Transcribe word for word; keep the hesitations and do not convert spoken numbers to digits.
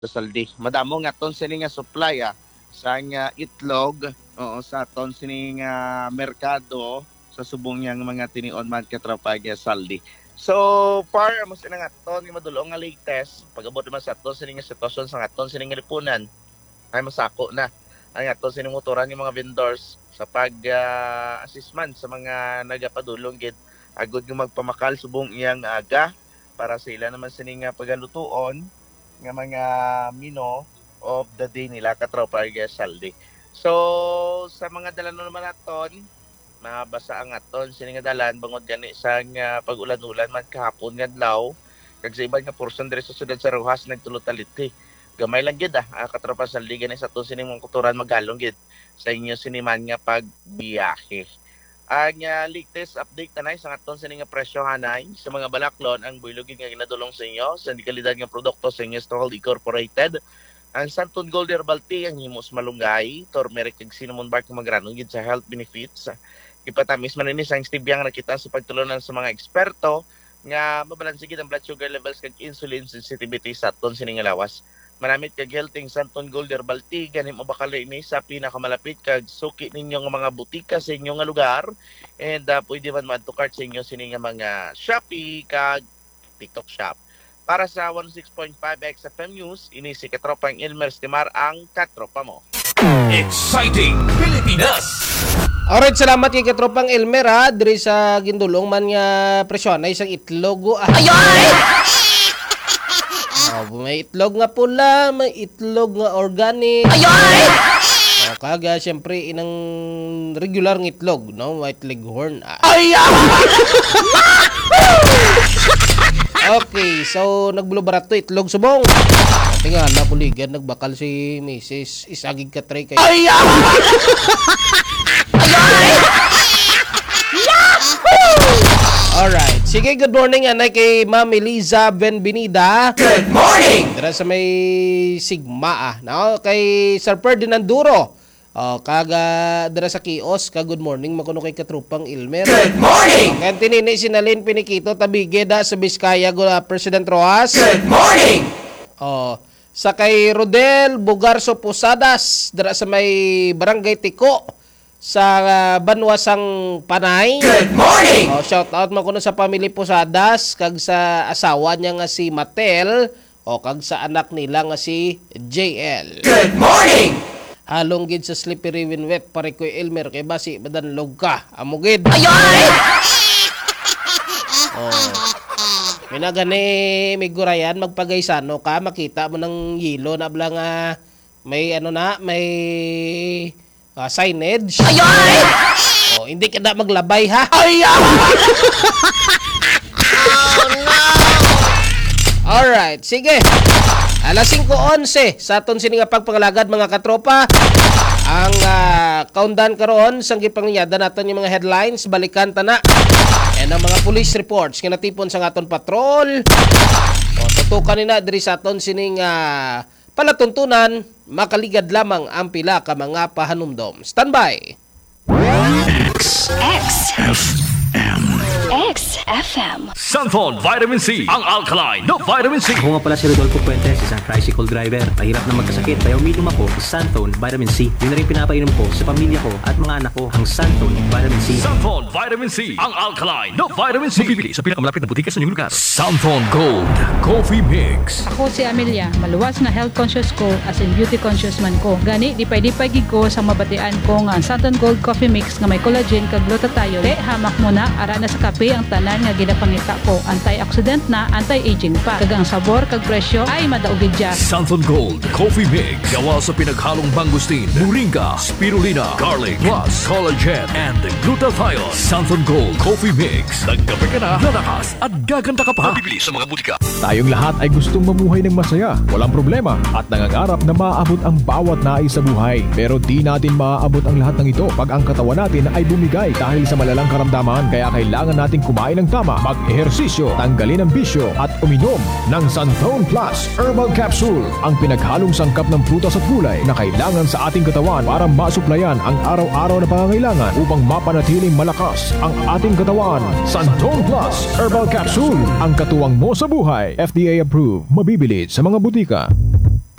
Saldi. Madamo nga ton sini nga supply ah, sa nga itlog oo sa ton sini nga merkado sa subong yang mga tinion man katrapagya Saldi. So far mo sila nga ton nga madulong nga latest pag-abot man sa ton sini nga sitwasyon sa aton sini nga lipunan ay masako na ang aton sini motoran ng mga vendors sa pag-assist uh, man sa mga nagapadulong gid agud nga magpamakal subong iyang aga para sila naman sini nga pagalutuon nga mga mino of the day nila katropa Saldi. So sa mga dalan naman naton, mabasa ang aton sini nga dalan bangod gani sa nga pag-ulan-ulan man kahapon nga adlaw kag sa iban nga portion diri sa siyudad sa Rojas nagtulot-taliti. Gamay lang gid ah katropa Saldi gani sa aton sini mong kuturan magalong gid sa inyo siniman nga pagbiyahe. Ang uh, latest update tanay sa aton sa nga presyo hanay sa mga balaklon ang buylogin nga ginadulong sa inyo sa kalidad nga produkto sa inyo Stroll Incorporated. Ang Santon Gold Herbal Tea ang himos malunggay, turmeric ug cinnamon bark magranong gid sa health benefits. Ipatamis man ini sa stevia nga nakita sa pagtulunan sa mga eksperto nga mabalanse gid ang blood sugar levels kag insulin sensitivity sa aton sini nga lawas. Maramit kag healthing Santon Gold Herbal Tea ganin mo bakal ini sa pinakamalapit kag suki ninyo nga mga butika sa inyo nga lugar and uh, pwede man ma-add to cart sa inyo sini nga mga Shopee kag TikTok shop. Para sa one oh six point five X F M News, ini si Katropang Elmer Stimar ang katropa mo. Exciting Pilipinas! Alright, salamat kay Katropang Elmer ha. Diri sa gindulong man nga presyon ay isang itlog. Ah. Ayay! Oh, may itlog nga pula, may itlog nga organic. Ayay! Oh, kaga syempre inang regular ng itlog, no? White leghorn. Ah. Ayay! Okay, so nagbulubarat to itlog subong. Tinga na puligan nagbakal si Missus Isagig Katray kay. Ayay! Ayay! Alright. Sige, good morning anay kay Ma'am Eliza Benvenida. Good morning! Dira sa may Sigma ah. No? Kay Sir Ferdinand Duro. Oh, kaga dira sa Kios, ka good morning makuno kay Katropang Elmer. Good morning! Kaya tinini sinalin pinikito tabige da sa Biskaya gula President Rojas. Good morning! Oh, sa kay Rodel Bugarso Posadas dira sa may Barangay Tiko sa uh, Banwasang Panay. Good morning! Oh, shout out mo kuno sa pamilya Posadas kag sa asawa niya nga si Matel o kag sa anak nila nga si J L. Good morning! Halong gid sa slippery when wet pare ko Elmer kay basi badanlog ka. Amo gid. Ayay! Oh. Minagani may gurayan magpagaysano ka makita mo ng yelo na blang uh, may ano na may uh, signage. Ayay! Oh, hindi ka na maglabay ha. Ayay! Oh no. Alright, sige. Alas singko onse sa aton sini nga pagpangalagad mga katropa. Ang uh, kaundan karon sang gipangyada naton yung mga headlines balikan ta na. And ang mga police reports nga natipon sa aton patrol. O tutukan nina diri sa aton sini nga palatuntunan makaligad lamang ang pila ka mga pahanumdom. Standby. X F M X F M Santon Vitamin C, ang alkaline na vitamin C. Ako nga pala si Rodolfo Puentes, isang tricycle driver. Mahirap na magkasakit, kaya uminom ako sa Santon Vitamin C. Yun na rin pinapainom ko sa pamilya ko at mga anak ko, ang Santon Vitamin C. Santon Vitamin C, ang alkaline na vitamin C. Mabibili sa pinakamalapit na butika sa inyong lugar. Santon Gold Coffee Mix. Ako si Amelia, maluwas na health conscious ko as in beauty conscious man ko. Gani, dipay-dipay gid ko sa mabatian ko nga Santon Gold Coffee Mix nga may collagen kag glutathione. Te, hamak mo na, ara na sa kape ang tanan nga ginapangita ko. Antioxidant na, anti-aging pa. Kag ang sabor kag presyo ay madaugid dya. Santon Gold Coffee Mix. Gawa sa pinaghalong mangustin, moringa, spirulina, garlic, plus collagen and glutathione. Santon Gold Coffee Mix. Nagkape ka na, lalakas at gaganda ka pa. Mabibili sa mga butika. Tayong lahat ay gustong mamuhay ng masaya, walang problema, at nangangarap na maaabot ang bawat nais sa buhay. Pero di natin maaabot ang lahat ng ito pag ang katawan natin ay bumigay dahil sa malalang karamdaman. Kaya kailangan nating kumain ng tama, mag-ehersisyo, tanggalin ang bisyo, at uminom ng Santon Plus Herbal Capsule, ang pinaghalong sangkap ng prutas at gulay na kailangan sa ating katawan para masuplayan ang araw-araw na pangangailangan upang mapanatiling malakas ang ating katawan. Santon Plus Herbal Capsule, ang katuwang mo sa buhay. F D A approved, mabibili sa mga butika.